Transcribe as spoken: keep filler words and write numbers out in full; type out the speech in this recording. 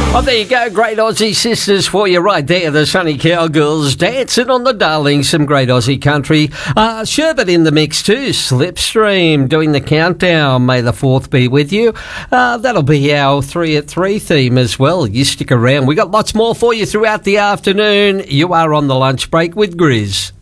Oh, there you go. Great Aussie sisters for you right there. The Sunny Cowgirls dancing on the Darling. Some great Aussie country. Uh, Sherbet in the mix too. Slipstream doing the countdown. May the fourth be with you. Uh, that'll be our three at three theme as well. You stick around. We got lots more for you throughout the afternoon. You are on the lunch break with Grizz.